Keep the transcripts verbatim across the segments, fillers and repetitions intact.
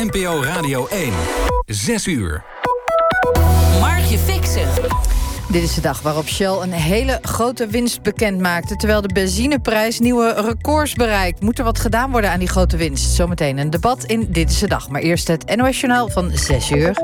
N P O Radio één. Zes uur. Margje Fixen. Dit is de dag waarop Shell een hele grote winst bekend maakte, terwijl de benzineprijs nieuwe records bereikt. Moet er wat gedaan worden aan die grote winst? Zometeen een debat in Dit is de Dag. Maar eerst het N O S-journaal van zes uur.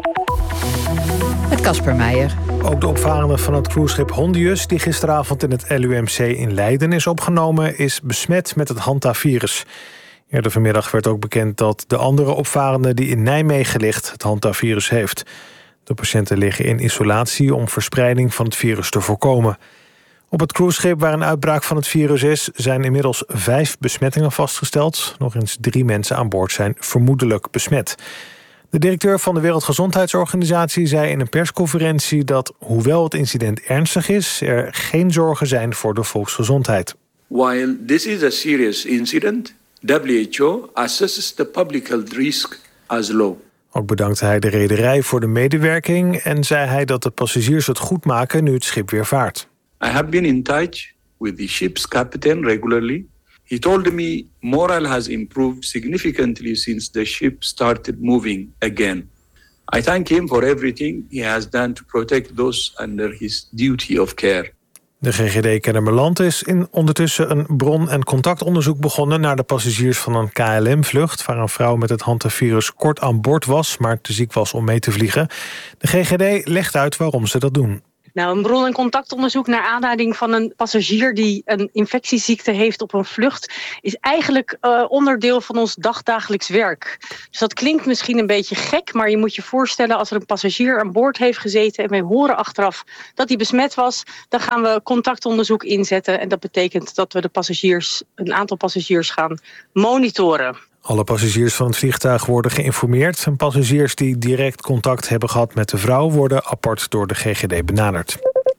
Met Casper Meijer. Ook de opvarende van het cruiseschip Hondius, die gisteravond in het L U M C in Leiden is opgenomen, is besmet met het hantavirus. Eerder vanmiddag werd ook bekend dat de andere opvarende die in Nijmegen ligt het hantavirus heeft. De patiënten liggen in isolatie om verspreiding van het virus te voorkomen. Op het cruiseschip waar een uitbraak van het virus is, zijn inmiddels vijf besmettingen vastgesteld. Nog eens drie mensen aan boord zijn vermoedelijk besmet. De directeur van de Wereldgezondheidsorganisatie zei in een persconferentie dat, hoewel het incident ernstig is, er geen zorgen zijn voor de volksgezondheid. While this is a serious incident, W H O assesses the public health risk as low. Ook bedankte hij de rederij voor de medewerking en zei hij dat de passagiers het goed maken nu het schip weer vaart. I have been in touch with the ship's captain regularly. He told me morale has improved significantly since the ship started moving again. I thank him for everything he has done to protect those under his duty of care. De G G D Kennemerland is in ondertussen een bron- en contactonderzoek begonnen naar de passagiers van een K L M-vlucht... waar een vrouw met het hantavirus kort aan boord was, maar te ziek was om mee te vliegen. De G G D legt uit waarom ze dat doen. Nou, een bron- en contactonderzoek naar aanleiding van een passagier die een infectieziekte heeft op een vlucht is eigenlijk uh, onderdeel van ons dagdagelijks werk. Dus dat klinkt misschien een beetje gek, maar je moet je voorstellen als er een passagier aan boord heeft gezeten en wij horen achteraf dat hij besmet was, dan gaan we contactonderzoek inzetten en dat betekent dat we de passagiers, een aantal passagiers gaan monitoren. Alle passagiers van het vliegtuig worden geïnformeerd. En passagiers die direct contact hebben gehad met de vrouw worden apart door de G G D benaderd.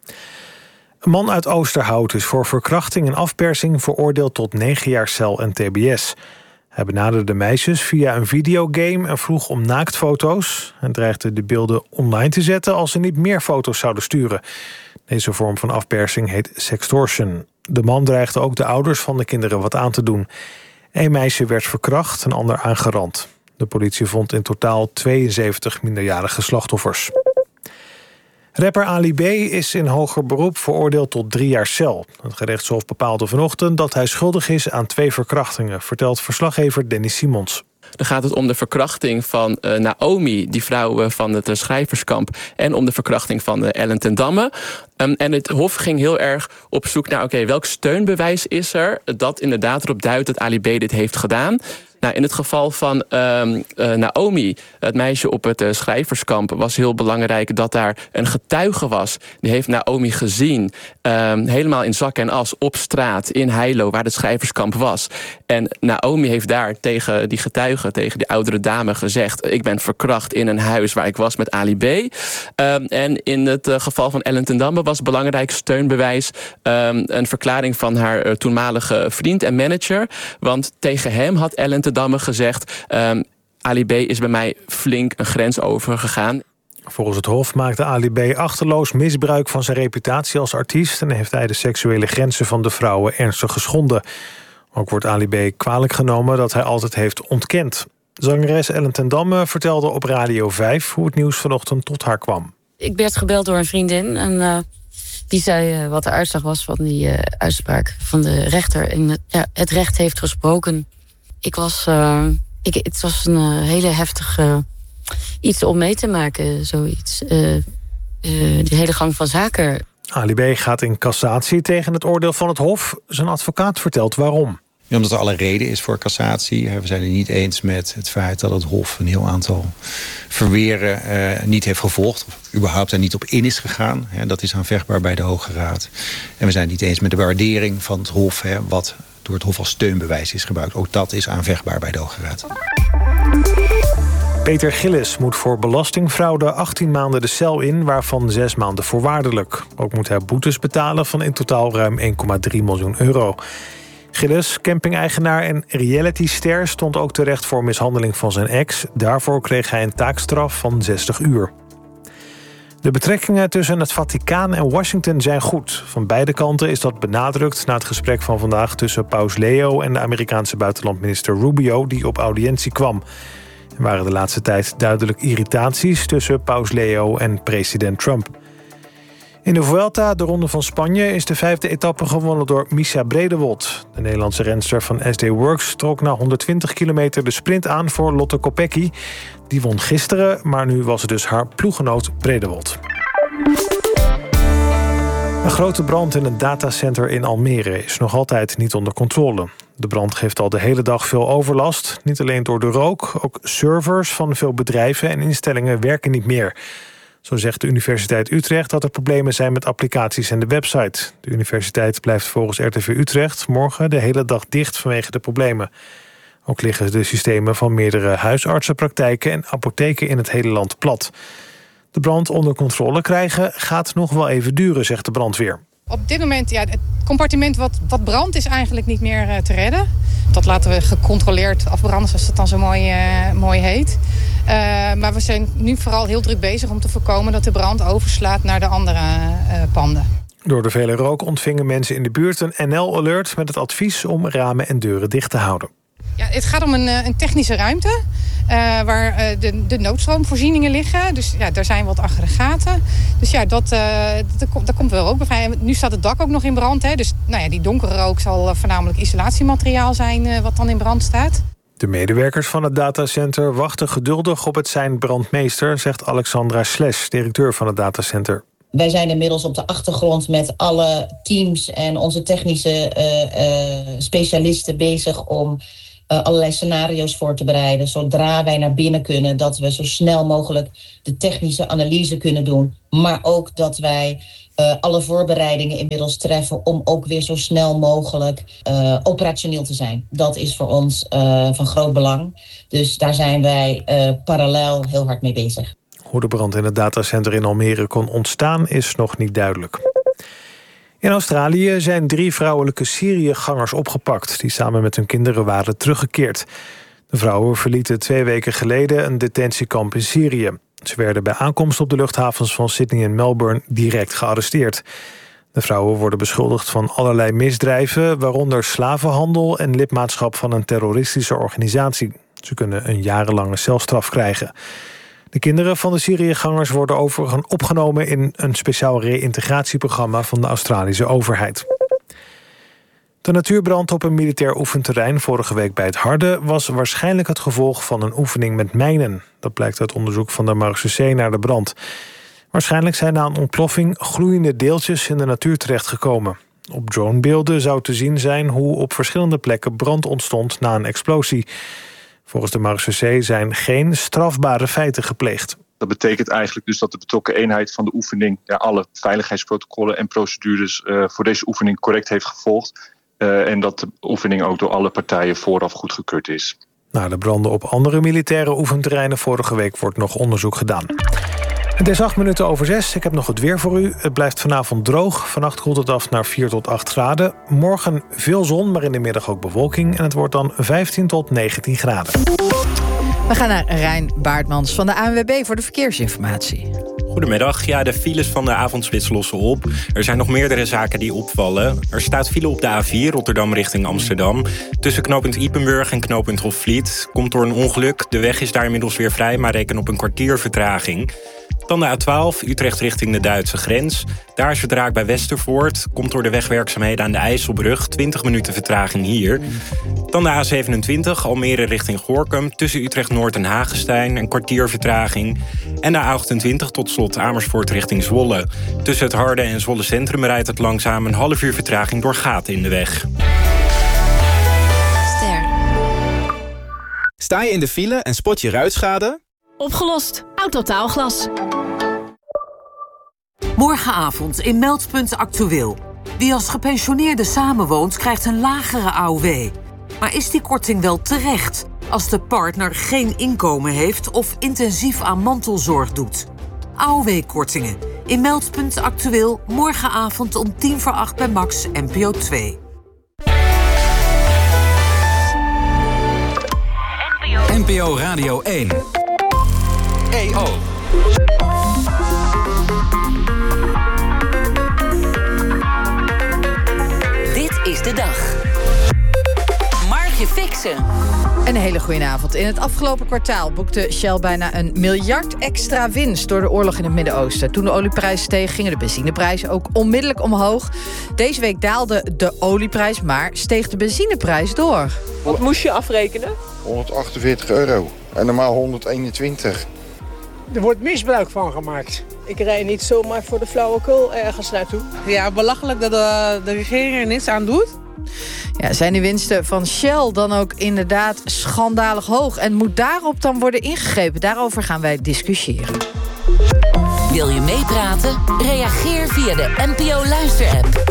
Een man uit Oosterhout is voor verkrachting en afpersing veroordeeld tot negen jaar cel en T B S. Hij benaderde meisjes via een videogame en vroeg om naaktfoto's. En dreigde de beelden online te zetten als ze niet meer foto's zouden sturen. Deze vorm van afpersing heet sextortion. De man dreigde ook de ouders van de kinderen wat aan te doen. Eén meisje werd verkracht, een ander aangerand. De politie vond in totaal tweeënzeventig minderjarige slachtoffers. Rapper Ali B. is in hoger beroep veroordeeld tot drie jaar cel. Het gerechtshof bepaalde vanochtend dat hij schuldig is aan twee verkrachtingen, vertelt verslaggever Dennis Simons. Dan gaat het om de verkrachting van uh, Naomi, die vrouw uh, van het uh, schrijverskamp, en om de verkrachting van uh, Ellen ten Damme. Um, en het Hof ging heel erg op zoek naar, oké, okay, welk steunbewijs is er dat inderdaad erop duidt dat Ali B. dit heeft gedaan. Nou, in het geval van um, uh, Naomi, het meisje op het uh, schrijverskamp, was heel belangrijk dat daar een getuige was. Die heeft Naomi gezien, um, helemaal in zak en as op straat in Heilo, waar het schrijverskamp was. En Naomi heeft daar tegen die getuige, tegen die oudere dame gezegd, ik ben verkracht in een huis waar ik was met Ali B. Um, en in het uh, geval van Ellen ten Damme was belangrijk steunbewijs um, een verklaring van haar uh, toenmalige vriend en manager. Want tegen hem had Ellen ten Damme gezegd, um, Ali B. is bij mij flink een grens overgegaan. Volgens het Hof maakte Ali B. achterloos misbruik van zijn reputatie als artiest en heeft hij de seksuele grenzen van de vrouwen ernstig geschonden. Ook wordt Ali B. kwalijk genomen dat hij altijd heeft ontkend. Zangeres Ellen ten Damme vertelde op Radio vijf hoe het nieuws vanochtend tot haar kwam. Ik werd gebeld door een vriendin en uh, die zei uh, wat de uitslag was van die uh, uitspraak van de rechter. En uh, ja, het recht heeft gesproken. Ik was, uh, ik, het was een uh, hele heftige uh, iets om mee te maken, zoiets. Uh, uh, de hele gang van zaken. Ali B. gaat in cassatie tegen het oordeel van het Hof. Zijn advocaat vertelt waarom. Ja, omdat er alle reden is voor cassatie. We zijn het niet eens met het feit dat het Hof een heel aantal verweren uh, niet heeft gevolgd. Of überhaupt er niet op in is gegaan. Hè, dat is aanvechtbaar bij de Hoge Raad. En we zijn het niet eens met de waardering van het Hof, hè, wat door het Hof als steunbewijs is gebruikt. Ook dat is aanvechtbaar bij de Hoge Raad. Peter Gillis moet voor belastingfraude achttien maanden de cel in, waarvan zes maanden voorwaardelijk. Ook moet hij boetes betalen van in totaal ruim één komma drie miljoen euro. Gillis, camping-eigenaar en realityster, stond ook terecht voor mishandeling van zijn ex. Daarvoor kreeg hij een taakstraf van zestig uur. De betrekkingen tussen het Vaticaan en Washington zijn goed. Van beide kanten is dat benadrukt na het gesprek van vandaag tussen paus Leo en de Amerikaanse buitenlandminister Rubio, die op audiëntie kwam. Er waren de laatste tijd duidelijk irritaties tussen paus Leo en president Trump. In de Vuelta, de Ronde van Spanje, is de vijfde etappe gewonnen door Misha Bredewold. De Nederlandse renster van S D Works trok na honderdtwintig kilometer de sprint aan voor Lotte Kopecky. Die won gisteren, maar nu was het dus haar ploeggenoot Bredewold. Een grote brand in een datacenter in Almere is nog altijd niet onder controle. De brand geeft al de hele dag veel overlast. Niet alleen door de rook, ook servers van veel bedrijven en instellingen werken niet meer. Zo zegt de Universiteit Utrecht dat er problemen zijn met applicaties en de website. De universiteit blijft volgens R T V Utrecht morgen de hele dag dicht vanwege de problemen. Ook liggen de systemen van meerdere huisartsenpraktijken en apotheken in het hele land plat. De brand onder controle krijgen gaat nog wel even duren, zegt de brandweer. Op dit moment, ja, het compartiment wat, wat brandt is eigenlijk niet meer uh, te redden. Dat laten we gecontroleerd afbranden, zoals dat dan zo mooi, uh, mooi heet. Uh, maar we zijn nu vooral heel druk bezig om te voorkomen dat de brand overslaat naar de andere uh, panden. Door de vele rook ontvingen mensen in de buurt een N L-alert met het advies om ramen en deuren dicht te houden. Ja, het gaat om een, een technische ruimte uh, waar uh, de, de noodstroomvoorzieningen liggen. Dus ja, daar zijn wat aggregaten. Dus ja, dat, uh, dat, komt, dat komt wel ook bij. Nu staat het dak ook nog in brand. Hè. Dus nou ja, die donkere rook zal uh, voornamelijk isolatiemateriaal zijn uh, wat dan in brand staat. De medewerkers van het datacenter wachten geduldig op het zijn brandmeester, zegt Alexandra Schles, directeur van het datacenter. Wij zijn inmiddels op de achtergrond met alle teams en onze technische uh, uh, specialisten bezig om uh, allerlei scenario's voor te bereiden. Zodra wij naar binnen kunnen, dat we zo snel mogelijk de technische analyse kunnen doen. Maar ook dat wij uh, alle voorbereidingen inmiddels treffen om ook weer zo snel mogelijk uh, operationeel te zijn. Dat is voor ons uh, van groot belang. Dus daar zijn wij uh, parallel heel hard mee bezig. Hoe de brand in het datacenter in Almere kon ontstaan is nog niet duidelijk. In Australië zijn drie vrouwelijke Syriëgangers opgepakt die samen met hun kinderen waren teruggekeerd. De vrouwen verlieten twee weken geleden een detentiekamp in Syrië. Ze werden bij aankomst op de luchthavens van Sydney en Melbourne direct gearresteerd. De vrouwen worden beschuldigd van allerlei misdrijven, waaronder slavenhandel en lidmaatschap van een terroristische organisatie. Ze kunnen een jarenlange celstraf krijgen. De kinderen van de Syriëgangers worden overigens opgenomen in een speciaal reïntegratieprogramma van de Australische overheid. De natuurbrand op een militair oefenterrein vorige week bij het Harde was waarschijnlijk het gevolg van een oefening met mijnen. Dat blijkt uit onderzoek van de Marechaussee naar de brand. Waarschijnlijk zijn na een ontploffing gloeiende deeltjes in de natuur terechtgekomen. Op dronebeelden zou te zien zijn hoe op verschillende plekken brand ontstond na een explosie. Volgens de Marechaussee zijn geen strafbare feiten gepleegd. Dat betekent eigenlijk dus dat de betrokken eenheid van de oefening ja, alle veiligheidsprotocollen en procedures uh, voor deze oefening correct heeft gevolgd. Uh, en dat de oefening ook door alle partijen vooraf goedgekeurd is. Na de branden op andere militaire oefenterreinen vorige week wordt nog onderzoek gedaan. Het is acht minuten over zes. Ik heb nog het weer voor u. Het blijft vanavond droog. Vannacht koelt het af naar vier tot acht graden. Morgen veel zon, maar in de middag ook bewolking. En het wordt dan vijftien tot negentien graden. We gaan naar Rijn Baartmans van de A N W B voor de verkeersinformatie. Goedemiddag. Ja, de files van de avondspits lossen op. Er zijn nog meerdere zaken die opvallen. Er staat file op de A vier Rotterdam richting Amsterdam. Tussen knooppunt Ypenburg en knooppunt Hofvliet. Komt door een ongeluk. De weg is daar inmiddels weer vrij, maar reken op een kwartier vertraging. Dan de A twaalf, Utrecht richting de Duitse grens. Daar is verdraak bij Westervoort. Komt door de wegwerkzaamheden aan de IJsselbrug. twintig minuten vertraging hier. Dan de A zevenentwintig, Almere richting Gorinchem. Tussen Utrecht-Noord en Hagestein. Een kwartier vertraging. En de A achtentwintig tot slot Amersfoort richting Zwolle. Tussen het Harde en Zwolle Centrum rijdt het langzaam een half uur vertraging door gaten in de weg. Ster. Sta je in de file en spot je ruitschade? Opgelost. Autotaalglas. Morgenavond in Meldpunt Actueel. Wie als gepensioneerde samenwoont, krijgt een lagere A O W. Maar is die korting wel terecht als de partner geen inkomen heeft of intensief aan mantelzorg doet? A O W-kortingen. In Meldpunt Actueel morgenavond om tien voor acht bij Max N P O twee. N P O Radio één. E O. Dit is de dag. Margje Fixen. Een hele goede avond. In het afgelopen kwartaal boekte Shell bijna een miljard extra winst door de oorlog in het Midden-Oosten. Toen de olieprijs steeg, gingen de benzineprijzen ook onmiddellijk omhoog. Deze week daalde de olieprijs, maar steeg de benzineprijs door. Wat moest je afrekenen? honderdachtenveertig euro en normaal honderdeenentwintig. Er wordt misbruik van gemaakt. Ik rijd niet zomaar voor de flauwekul ergens naartoe. Ja, belachelijk dat de, de regering er niks aan doet. Ja, zijn de winsten van Shell dan ook inderdaad schandalig hoog? En moet daarop dan worden ingegrepen? Daarover gaan wij discussiëren. Wil je meepraten? Reageer via de N P O Luister-app.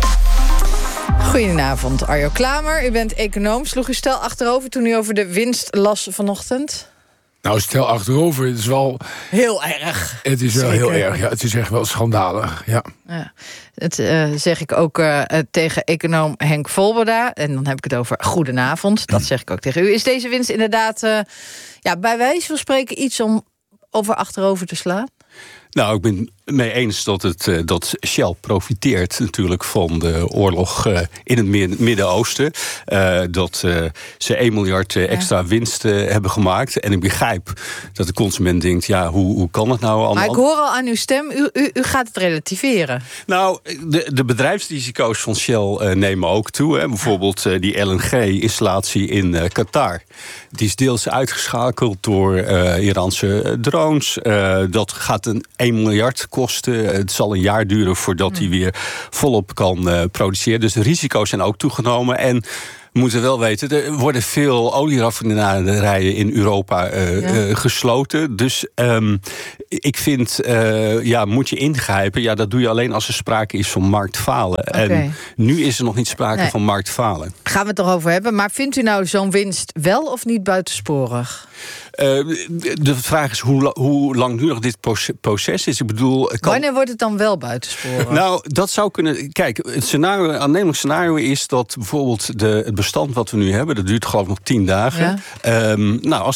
Goedenavond, Arjo Klamer. U bent econoom. Sloeg u stel achterover toen u over de winst las vanochtend? Nou, stel achterover, het is wel... Heel erg. Het is wel Zeker. heel erg, ja. Het is echt wel schandalig, ja. Ja, dat uh, zeg ik ook uh, tegen econoom Henk Volberda. En dan heb ik het over goedenavond. Dat zeg ik ook tegen u. Is deze winst inderdaad uh, ja, bij wijze van spreken iets om over achterover te slaan? Nou, ik ben mee eens dat, het, uh, dat Shell profiteert natuurlijk van de oorlog uh, in het Midden-Oosten. Uh, dat uh, ze één miljard uh, extra ja. winst uh, hebben gemaakt. En ik begrijp dat de consument denkt, ja, hoe, hoe kan het nou? Maar ik hoor al aan uw stem, u, u, u gaat het relativeren. Nou, de, de bedrijfsrisico's van Shell uh, nemen ook toe. Hè. Bijvoorbeeld uh, die L N G-installatie in uh, Qatar. Die is deels uitgeschakeld door uh, Iraanse drones. Uh, dat gaat een één miljard kosten. Het zal een jaar duren voordat hij weer volop kan uh, produceren. Dus de risico's zijn ook toegenomen. En we moeten wel weten, er worden veel olieraffinaderijen in Europa uh, ja. uh, gesloten. Dus um, ik vind, uh, ja, moet je ingrijpen? Ja, dat doe je alleen als er sprake is van marktfalen. Okay. En nu is er nog niet sprake nee. van marktfalen. Gaan we het erover hebben. Maar vindt u nou zo'n winst wel of niet buitensporig? Uh, de vraag is hoe, hoe langdurig dit proces is. Ik bedoel, kan... Wanneer wordt het dan wel buitensporig? Nou, dat zou kunnen... Kijk, het scenario, aannemelijk scenario is dat bijvoorbeeld de, het bestand wat we nu hebben, dat duurt geloof ik nog tien dagen. Ja. Um, nou, als